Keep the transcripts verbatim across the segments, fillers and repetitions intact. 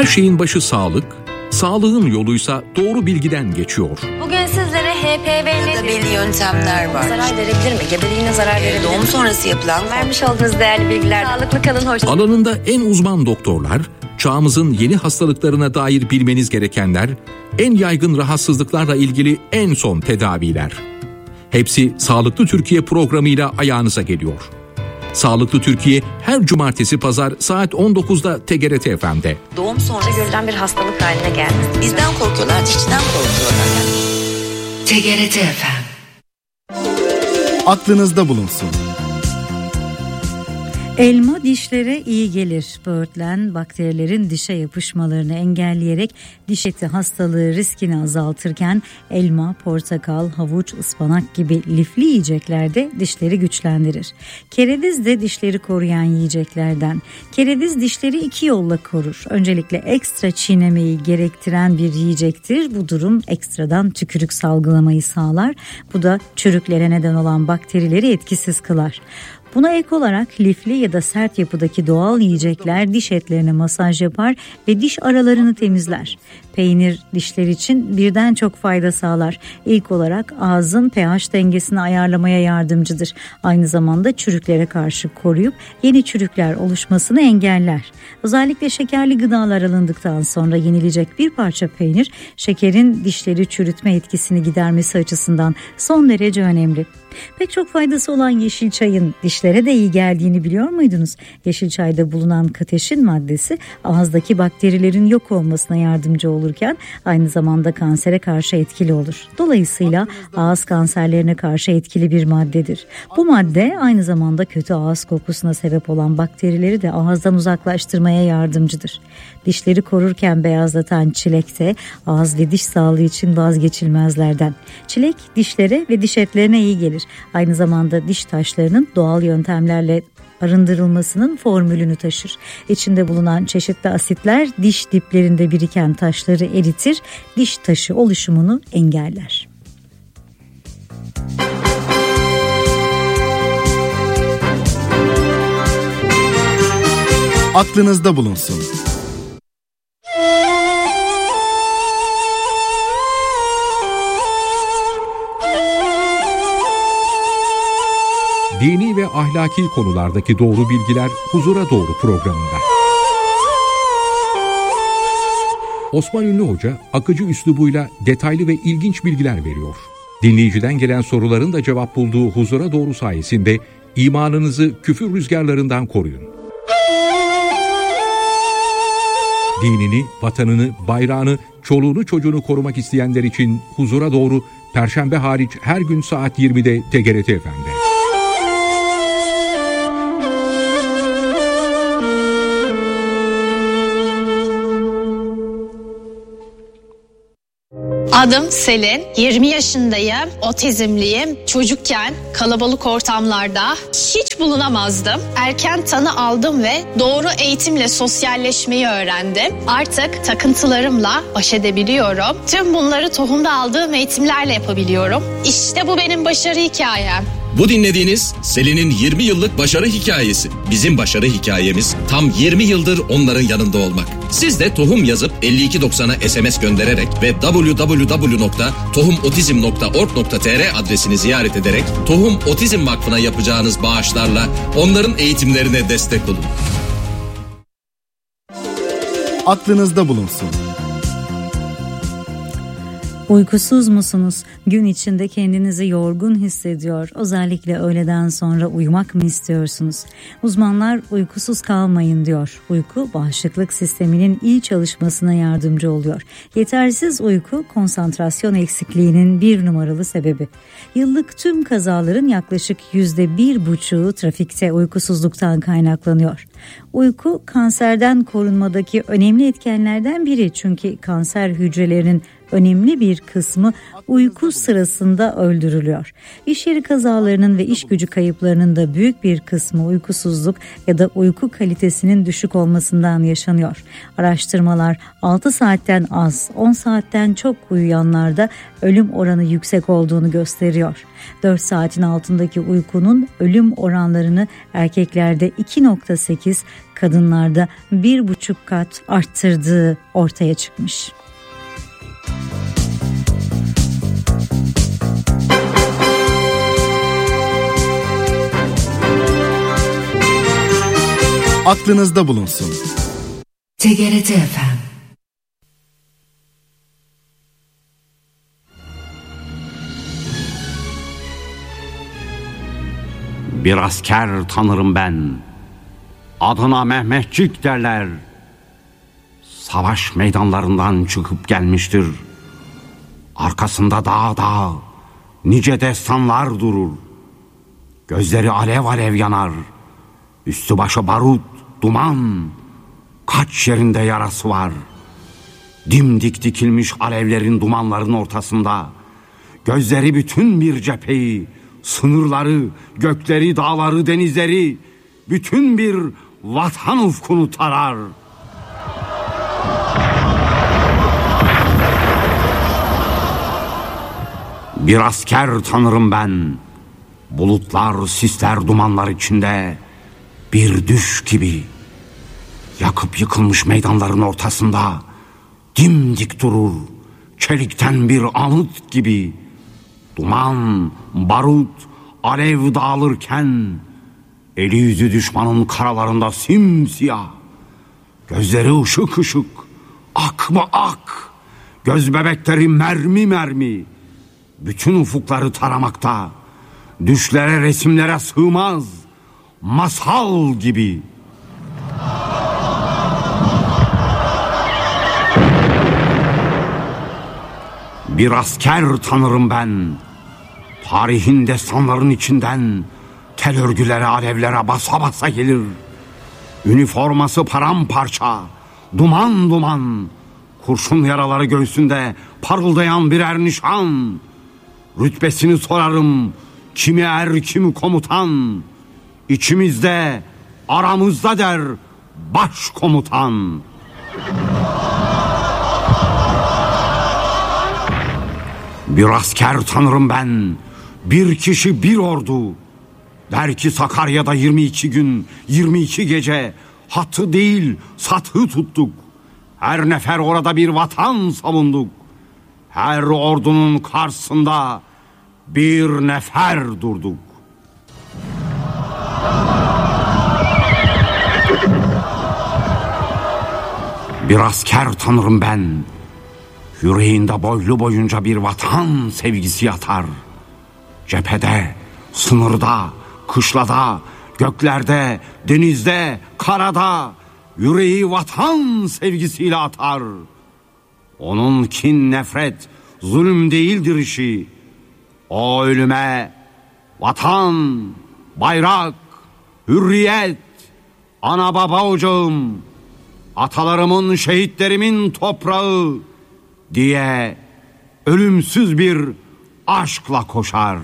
Her şeyin başı sağlık, sağlığın yoluysa doğru bilgiden geçiyor. Bugün sizlere H P V Burada belli yöntemler var. zarar verebilir mi? Gebeliğine zarar verebilir mi? Doğum sonrası yapılan Vermiş olduğunuz değerli bilgiler. Sağlıklı kalın, hoş. Alanında en uzman doktorlar, çağımızın yeni hastalıklarına dair bilmeniz gerekenler, en yaygın rahatsızlıklarla ilgili en son tedaviler. Hepsi Sağlıklı Türkiye programıyla ayağınıza geliyor. Sağlıklı Türkiye her cumartesi pazar saat on dokuzda T G R T F M'de. doğum sonrası Görülen bir hastalık haline geldi. bizden korkuyorlar, dişçiden korkuyorlar. T G R T F M. Aklınızda bulunsun. Elma dişlere iyi gelir. Böğürtlen bakterilerin dişe yapışmalarını engelleyerek diş eti hastalığı riskini azaltırken elma, portakal, havuç, ıspanak gibi lifli yiyeceklerde dişleri güçlendirir. Kereviz de dişleri koruyan yiyeceklerden. Kereviz dişleri iki yolla korur. Öncelikle ekstra çiğnemeyi gerektiren bir yiyecektir. Bu durum ekstradan tükürük salgılamayı sağlar. Bu da çürüklere neden olan bakterileri etkisiz kılar. Buna ek olarak lifli ya da sert yapıdaki doğal yiyecekler diş etlerine masaj yapar ve diş aralarını temizler. Peynir dişler için birden çok fayda sağlar. İlk olarak ağzın pH dengesini ayarlamaya yardımcıdır. Aynı zamanda çürüklere karşı koruyup yeni çürükler oluşmasını engeller. Özellikle şekerli gıdalar alındıktan sonra yenilecek bir parça peynir, şekerin dişleri çürütme etkisini gidermesi açısından son derece önemli. Pek çok faydası olan yeşil çayın dişlere de iyi geldiğini biliyor muydunuz? Yeşil çayda bulunan kateşin maddesi ağızdaki bakterilerin yok olmasına yardımcı olurken aynı zamanda kansere karşı etkili olur. Dolayısıyla ağız kanserlerine karşı etkili bir maddedir. Bu madde aynı zamanda kötü ağız kokusuna sebep olan bakterileri de ağızdan uzaklaştırmaya yardımcıdır. Dişleri korurken beyazlatan çilek de ağız ve diş sağlığı için vazgeçilmezlerden. Çilek dişlere ve diş etlerine iyi gelir. Aynı zamanda diş taşlarının doğal yöntemlerle arındırılmasının formülünü taşır. İçinde bulunan çeşitli asitler diş diplerinde biriken taşları eritir, diş taşı oluşumunu engeller. Aklınızda bulunsun. Dini ve ahlaki konulardaki doğru bilgiler Huzura Doğru programında. Osman Ünlü Hoca akıcı üslubuyla detaylı ve ilginç bilgiler veriyor. Dinleyiciden gelen soruların da cevap bulduğu Huzura Doğru sayesinde imanınızı küfür rüzgarlarından koruyun. Dinini, vatanını, bayrağını, çoluğunu çocuğunu korumak isteyenler için Huzura Doğru Perşembe hariç her gün saat yirmide T G R T F M'de. Adım Selin, yirmi yaşındayım, otizmliyim. Çocukken kalabalık ortamlarda hiç bulunamazdım. Erken tanı aldım ve doğru eğitimle sosyalleşmeyi öğrendim. Artık takıntılarımla baş edebiliyorum. Tüm bunları tohumda aldığım eğitimlerle yapabiliyorum. İşte bu benim başarı hikayem. Bu dinlediğiniz Selin'in yirmi yıllık başarı hikayesi. Bizim başarı hikayemiz tam yirmi yıldır onların yanında olmak. Siz de tohum yazıp elli iki doksana S M S göndererek ve double-u double-u double-u nokta tohum otizm nokta org nokta t r adresini ziyaret ederek Tohum Otizm Vakfı'na yapacağınız bağışlarla onların eğitimlerine destek olun. Aklınızda bulunsun. Uykusuz musunuz? Gün içinde kendinizi yorgun hissediyor. Özellikle öğleden sonra uyumak mı istiyorsunuz? Uzmanlar uykusuz kalmayın diyor. Uyku bağışıklık sisteminin iyi çalışmasına yardımcı oluyor. Yetersiz uyku konsantrasyon eksikliğinin bir numaralı sebebi. Yıllık tüm kazaların yaklaşık yüzde bir buçuğu trafikte uykusuzluktan kaynaklanıyor. Uyku kanserden korunmadaki önemli etkenlerden biri çünkü kanser hücrelerinin önemli bir kısmı uyku sırasında öldürülüyor. İş yeri kazalarının ve iş gücü kayıplarının da büyük bir kısmı uykusuzluk ya da uyku kalitesinin düşük olmasından yaşanıyor. Araştırmalar altı saatten az, on saatten çok uyuyanlarda ölüm oranı yüksek olduğunu gösteriyor. dört saatin altındaki uykunun ölüm oranlarını erkeklerde iki virgül sekiz, kadınlarda bir buçuk kat arttırdığı ortaya çıkmış. Aklınızda bulunsun. T G R T F M. Bir asker tanırım ben, adına Mehmetçik derler. Savaş meydanlarından çıkıp gelmiştir. Arkasında dağ dağ nice destanlar durur. Gözleri alev alev yanar. Üstü başı barut, duman. Kaç yerinde yarası var. Dimdik dikilmiş alevlerin, dumanların ortasında. Gözleri bütün bir cepheyi, sınırları, gökleri, dağları, denizleri, bütün bir vatan ufkunu tarar. Bir asker tanırım ben, bulutlar, sisler, dumanlar içinde bir düş gibi. Yakıp yıkılmış meydanların ortasında dimdik durur, çelikten bir anıt gibi. Duman, barut, alev dağılırken eli yüzü düşmanın karalarında simsiyah. Gözleri ışık ışık, ak mı ak, göz bebekleri mermi mermi. Bütün ufukları taramakta, düşlere, resimlere sığmaz, masal gibi. Bir asker tanırım ben, tarihin destanların içinden tel örgülere, alevlere basa basa gelir. Üniforması paramparça, duman duman, kurşun yaraları göğsünde parıldayan birer nişan. Rütbesini sorarım, kimi er kimi komutan. İçimizde, aramızda der başkomutan. Bir asker tanırım ben, bir kişi bir ordu. Der ki Sakarya'da yirmi iki gün, yirmi iki gece hattı değil satı tuttuk. Her nefer orada bir vatan savunduk. Her ordunun karşısında bir nefer durduk. Bir asker tanırım ben, yüreğinde boylu boyunca bir vatan sevgisi yatar. Cephede, sınırda, kışlada, göklerde, denizde, karada yüreği vatan sevgisiyle atar. Onun kin, nefret, zulüm değildir işi. O ölüme vatan, bayrak, hürriyet, ana baba ocağım, atalarımın, şehitlerimin toprağı diye ölümsüz bir aşkla koşar.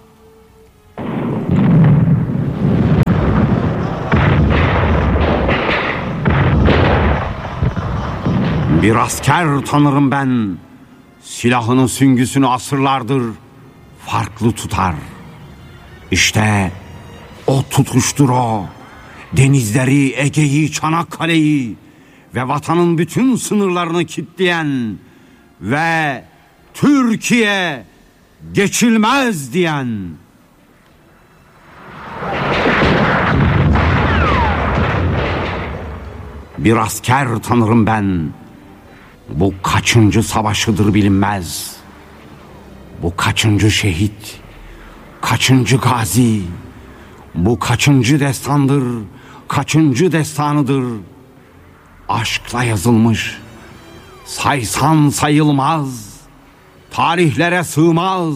Bir asker tanırım ben, silahının süngüsünü asırlardır farklı tutar. İşte o tutuştur o, denizleri, Ege'yi, Çanakkale'yi ve vatanın bütün sınırlarını kilitleyen ve Türkiye geçilmez diyen. Bir asker tanırım ben, bu kaçıncı savaşıdır bilinmez. Bu kaçıncı şehit, kaçıncı gazi, bu kaçıncı destandır, kaçıncı destanıdır. Aşkla yazılmış, saysan sayılmaz, tarihlere sığmaz.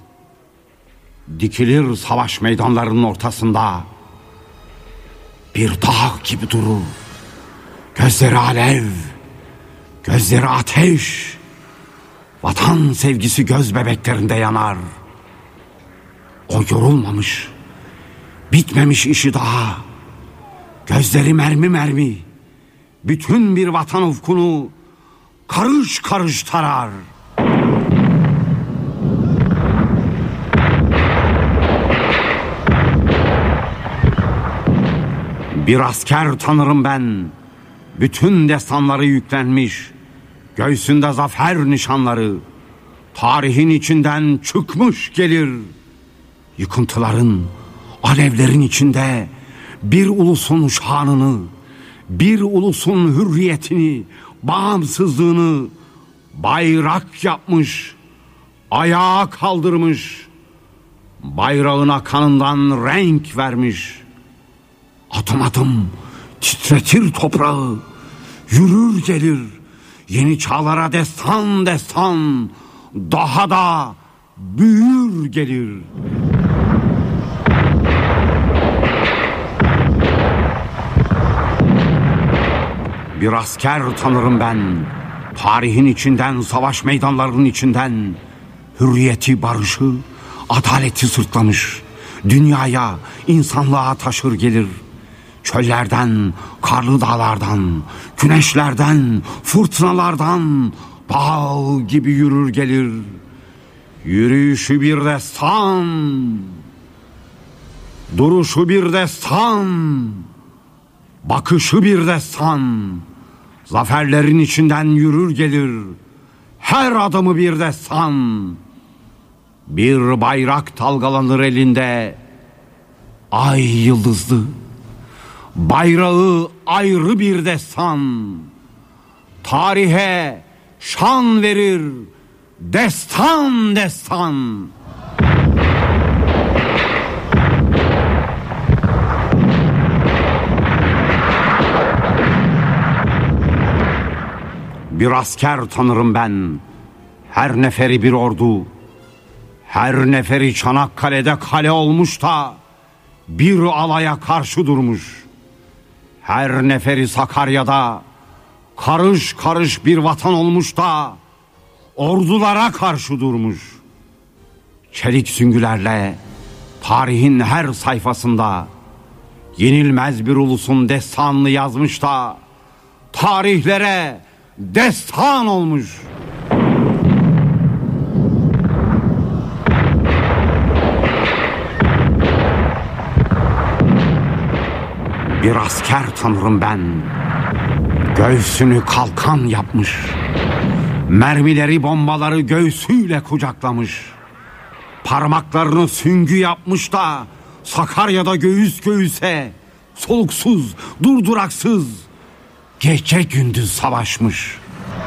Dikilir savaş meydanlarının ortasında, bir dağ gibi durur. Gözleri alev, gözleri ateş, Vatan sevgisi göz bebeklerinde yanar. O yorulmamış, bitmemiş işi daha. Gözleri mermi mermi, bütün bir vatan ufkunu karış karış tarar. Bir asker tanırım ben, bütün destanları yüklenmiş, göğsünde zafer nişanları, tarihin içinden çıkmış gelir. Yıkıntıların, alevlerin içinde bir ulusun şanını, bir ulusun hürriyetini, bağımsızlığını bayrak yapmış, ayağa kaldırmış, bayrağına kanından renk vermiş. Adım adım titretir toprağı, yürür gelir, yeni çağlara destan destan, daha da büyür gelir. Bir asker tanırım ben, tarihin içinden, savaş meydanlarının içinden, hürriyeti, barışı, adaleti sırtlamış, dünyaya, insanlığa taşır gelir. Çöllerden, karlı dağlardan, güneşlerden, fırtınalardan dağ gibi yürür gelir. Yürüyüşü bir destan, duruşu bir destan, bakışı bir destan, zaferlerin içinden yürür gelir. Her adımı bir destan. Bir bayrak dalgalanır elinde, ay yıldızlı. Bayrağı ayrı bir destan. Tarihe şan verir, destan destan. Bir asker tanırım ben, her neferi bir ordu, her neferi Çanakkale'de kale olmuş da bir alaya karşı durmuş. Her neferi Sakarya'da karış karış bir vatan olmuş da ordulara karşı durmuş. Çelik süngülerle tarihin her sayfasında yenilmez bir ulusun destanını yazmış da tarihlere destan olmuş. Bir asker tanırım ben, göğsünü kalkan yapmış, mermileri bombaları göğsüyle kucaklamış, parmaklarını süngü yapmış da Sakarya'da göğüs göğüse, soluksuz, durduraksız, gece gündüz savaşmış.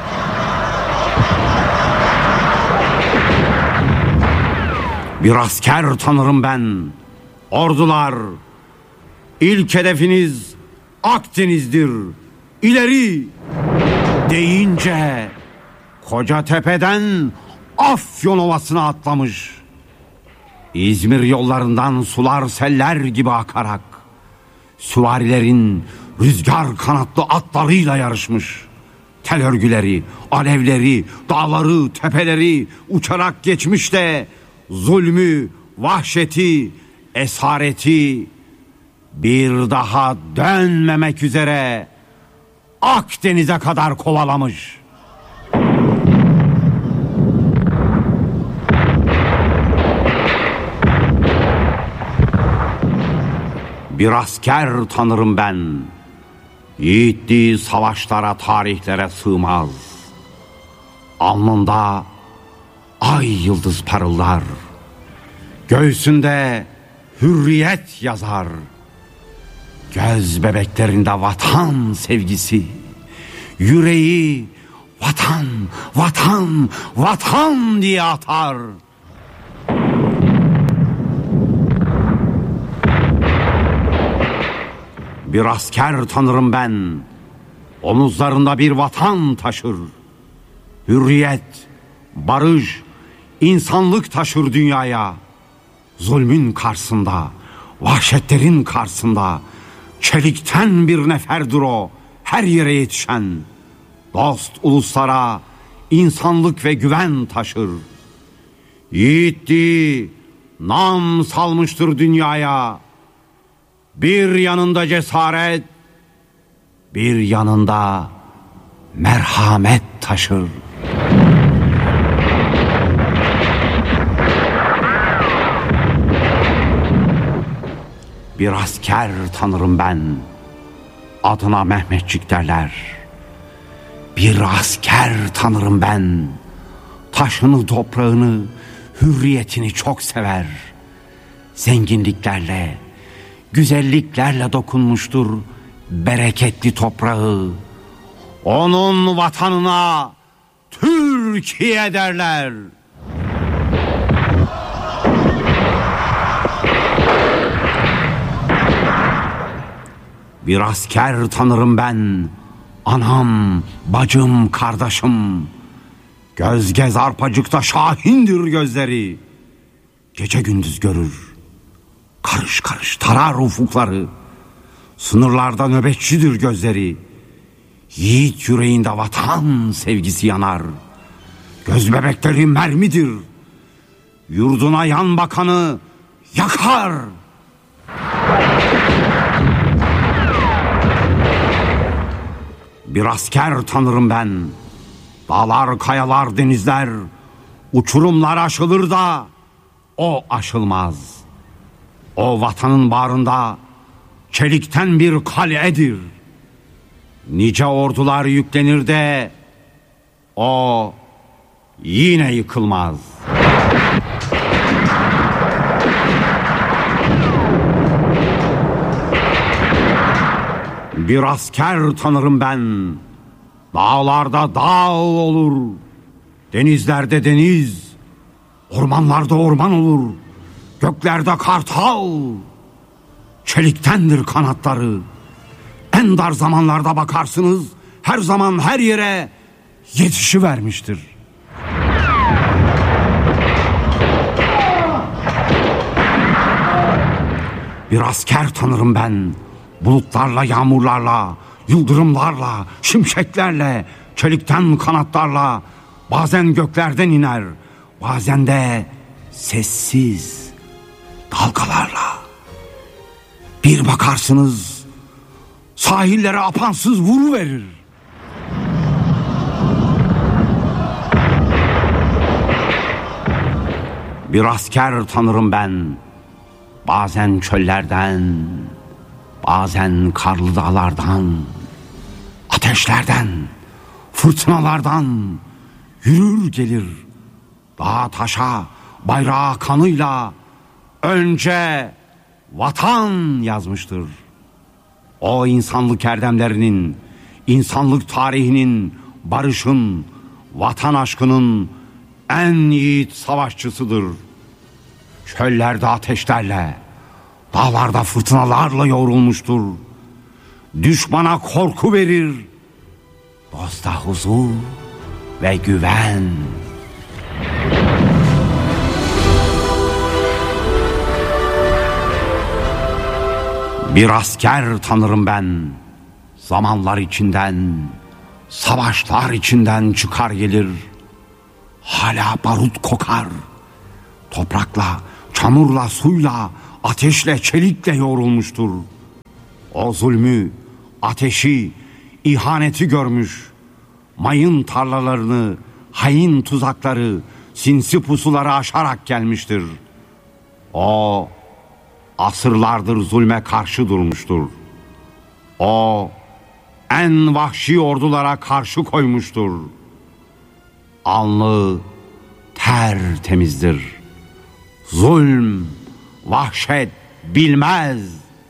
Bir asker tanırım ben, ordular, İlk hedefiniz Akdeniz'dir, İleri deyince Kocatepe'den Afyon Ovası'na atlamış. İzmir yollarından sular seller gibi akarak süvarilerin rüzgar kanatlı atlarıyla yarışmış. Tel örgüleri, alevleri, dağları, tepeleri uçarak geçmiş de zulmü, vahşeti, esareti bir daha dönmemek üzere Akdeniz'e kadar kovalamış. Bir asker tanırım ben, yiğitliği savaşlara, tarihlere sığmaz. Alnında ay yıldız parıldar, göğsünde hürriyet yazar. Göz bebeklerinde vatan sevgisi, yüreği vatan, vatan, vatan diye atar. Bir asker tanırım ben, omuzlarında bir vatan taşır. Hürriyet, barış, insanlık taşır dünyaya. Zulmün karşısında, vahşetlerin karşısında çelikten bir neferdir o, her yere yetişen. Dost uluslara, insanlık ve güven taşır. Yiğitliği nam salmıştır dünyaya. Bir yanında cesaret, bir yanında merhamet taşır. Bir asker tanırım ben, adına Mehmetçik derler. Bir asker tanırım ben, taşını, toprağını, hürriyetini çok sever. Zenginliklerle, güzelliklerle dokunmuştur bereketli toprağı. Onun vatanına Türkiye derler. Bir asker tanırım ben, anam, bacım, kardeşim. Göz gez arpacıkta şahindir gözleri. Gece gündüz görür, karış karış tarar ufukları. Sınırlarda nöbetçidir gözleri. Yiğit yüreğinde vatan sevgisi yanar. Göz bebekleri mermidir. Yurduna yan bakanı yakar. Bir asker tanırım ben. Dağlar, kayalar, denizler, uçurumlar aşılır da o aşılmaz. O vatanın bağrında çelikten bir kaledir. Nice ordular yüklenir de o yine yıkılmaz. Bir asker tanırım ben. Dağlarda dağ olur, denizlerde deniz, ormanlarda orman olur, göklerde kartal. Çeliktendir kanatları. En dar zamanlarda bakarsınız, her zaman her yere yetişivermiştir. Bir asker tanırım ben, bulutlarla, yağmurlarla, yıldırımlarla, şimşeklerle, çelikten kanatlarla, bazen göklerden iner, bazen de sessiz dalgalarla. Bir bakarsınız, sahillere apansız vuruverir. Bir asker tanırım ben, bazen çöllerden, bazen karlı dağlardan, ateşlerden, fırtınalardan yürür gelir. Dağa taşa, bayrağı kanıyla önce vatan yazmıştır. O insanlık erdemlerinin, insanlık tarihinin, barışın, vatan aşkının en yiğit savaşçısıdır. Çöllerde ateşlerle, dağlarda fırtınalarla yoğrulmuştur. Düşmana korku verir, dosta huzur ve güven. Bir asker tanırım ben, zamanlar içinden, savaşlar içinden çıkar gelir. Hala barut kokar, toprakla, çamurla, suyla, ateşle, çelikle yoğrulmuştur. O zulmü, ateşi, ihaneti görmüş. Mayın tarlalarını, hain tuzakları, sinsi pusuları aşarak gelmiştir. O asırlardır zulme karşı durmuştur. O en vahşi ordulara karşı koymuştur. Alnı tertemizdir. Zulm, vahşet bilmez.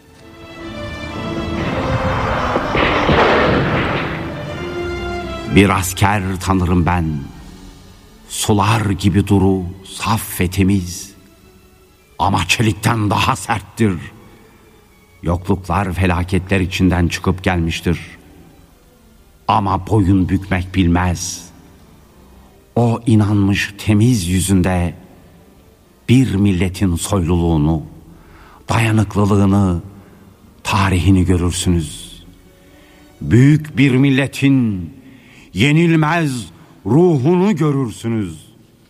Bir asker tanırım ben. Sular gibi duru, saf ve temiz. Ama çelikten daha serttir. Yokluklar, felaketler içinden çıkıp gelmiştir. Ama boyun bükmek bilmez. O inanmış temiz yüzünde bir milletin soyluluğunu, dayanıklılığını, tarihini görürsünüz. Büyük bir milletin yenilmez ruhunu görürsünüz.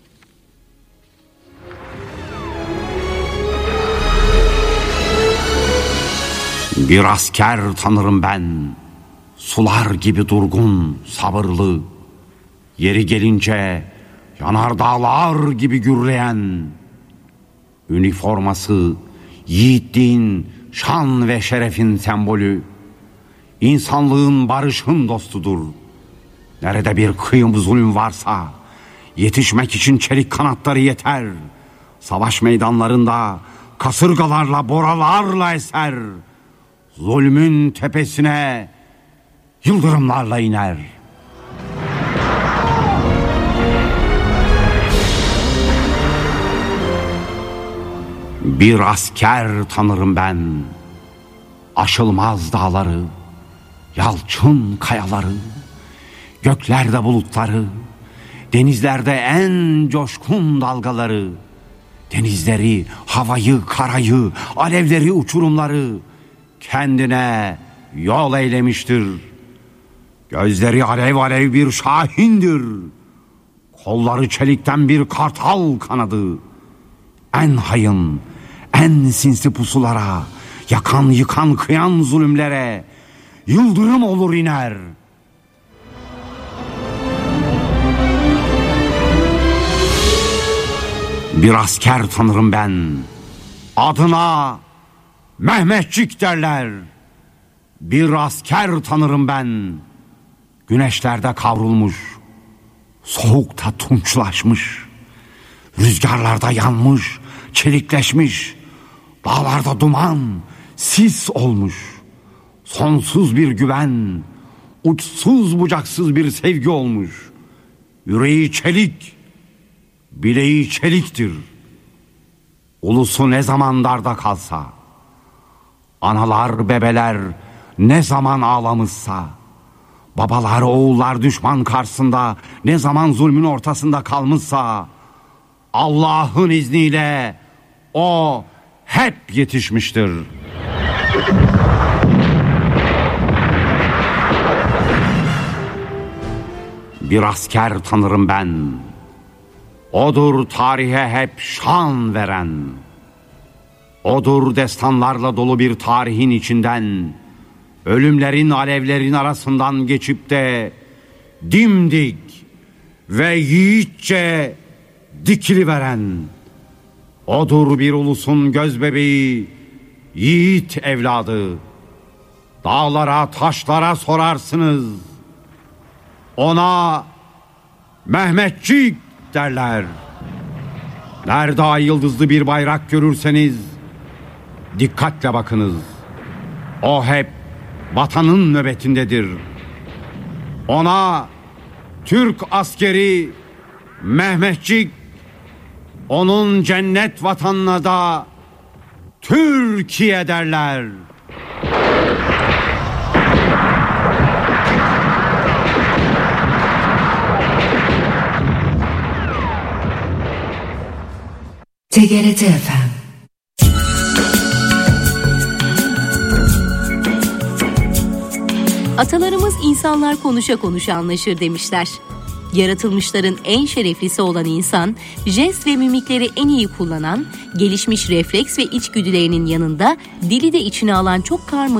Bir asker tanırım ben, sular gibi durgun, sabırlı, yeri gelince yanardağlar gibi gürleyen, üniforması yiğitliğin, şan ve şerefin sembolü, insanlığın, barışın dostudur. Nerede bir kıyım zulüm varsa yetişmek için çelik kanatları yeter. Savaş meydanlarında kasırgalarla, boralarla eser. Zulmün tepesine yıldırımlarla iner. Bir asker tanırım ben, aşılmaz dağları, yalçın kayaları, göklerde bulutları, denizlerde en coşkun dalgaları, denizleri, havayı, karayı, alevleri, uçurumları kendine yol eylemiştir. Gözleri alev alev bir şahindir, kolları çelikten bir kartal kanadı. En hayın, en sinsi pusulara, yakan yıkan kıyan zulümlere yıldırım olur iner. Bir asker tanırım ben, adına Mehmetçik derler. Bir asker tanırım ben, güneşlerde kavrulmuş, soğukta tunçlaşmış, rüzgarlarda yanmış, çelikleşmiş, dağlarda duman, sis olmuş. Sonsuz bir güven, uçsuz bucaksız bir sevgi olmuş. Yüreği çelik, bileği çeliktir. Ulusu ne zaman darda kalsa, analar bebeler ne zaman ağlamışsa, babalar oğullar düşman karşısında ne zaman zulmün ortasında kalmışsa, Allah'ın izniyle o hep yetişmiştir. Bir asker tanırım ben, odur tarihe hep şan veren, odur destanlarla dolu bir tarihin içinden, ölümlerin alevlerin arasından geçip de dimdik ve yiğitçe dikiliveren, odur bir ulusun gözbebeği, yiğit evladı. Dağlara, taşlara sorarsınız, ona Mehmetçik derler. Nerede ay yıldızlı bir bayrak görürseniz dikkatle bakınız. O hep vatanın nöbetindedir. Ona Türk askeri Mehmetçik, onun cennet vatanına da Türkiye derler. T G R T F M. Atalarımız insanlar konuşa konuşa anlaşır demişler. Yaratılmışların en şereflisi olan insan, jest ve mimikleri en iyi kullanan, gelişmiş refleks ve içgüdülerinin yanında dili de içine alan çok karmaşık